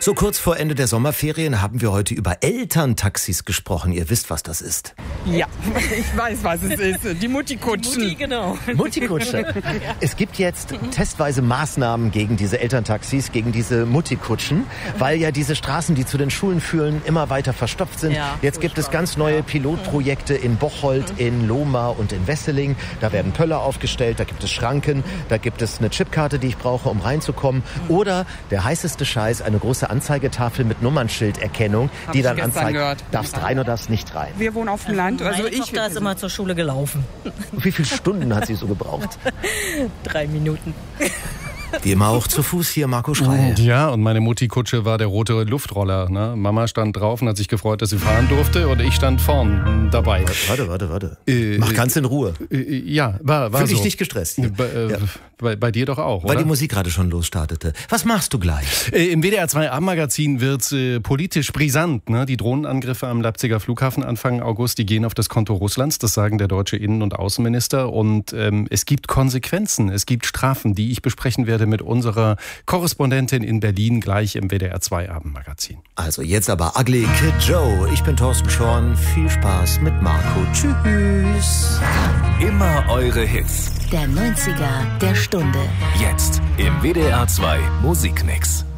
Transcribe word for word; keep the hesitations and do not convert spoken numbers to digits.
So kurz vor Ende der Sommerferien haben wir heute über Elterntaxis gesprochen. Ihr wisst, was das ist. Ja, ich weiß, was es ist. Die Mutti-Kutschen. Mutti, genau. Mutti-Kutsche. Es gibt jetzt testweise Maßnahmen gegen diese Elterntaxis, gegen diese Mutti-Kutschen, weil ja diese Straßen, die zu den Schulen führen, immer weiter verstopft sind. Ja, jetzt gibt es ganz neue Pilotprojekte in Bocholt, in Lohmar und in Wesseling. Da werden Pöller aufgestellt, da gibt es Schranken, da gibt es eine Chipkarte, die ich brauche, um reinzukommen. Oder der heißeste Scheiß, eine große Anzeigetafel mit Nummernschilderkennung, Hab die ich dann gestern anzeigt, gehört. darfst rein oder darfst nicht rein. Wir wohnen auf dem Land. Also Meine ich Tochter ist immer zur Schule gelaufen. Wie viele Stunden hat sie so gebraucht? Drei Minuten. Wie immer auch zu Fuß hier, Marco Schreil. Ja, und meine Mutti-Kutsche war der rote Luftroller. Ne? Mama stand drauf und hat sich gefreut, dass sie fahren durfte, und ich stand vorn dabei. Warte, warte, warte. Äh, Mach ganz in Ruhe. Äh, ja, war, war Fühl so. dich nicht gestresst. Hier. Bei, äh, Ja. bei, bei dir doch auch, Weil oder? die Musik gerade schon losstartete. Was machst du gleich? Äh, Im W D R zwei Abendmagazin wird äh, politisch brisant. Ne? Die Drohnenangriffe am Leipziger Flughafen Anfang August, die gehen auf das Konto Russlands. Das sagen der deutsche Innen- und Außenminister. Und ähm, es gibt Konsequenzen, es gibt Strafen, die ich besprechen werde mit unserer Korrespondentin in Berlin, gleich im W D R zwei Abendmagazin. Also jetzt aber Ugly Kid Joe. Ich bin Thorsten Schorn. Viel Spaß mit Marco. Tschüss. Immer eure Hits. Der neunziger der Stunde. Jetzt im W D R zwei Musikmix.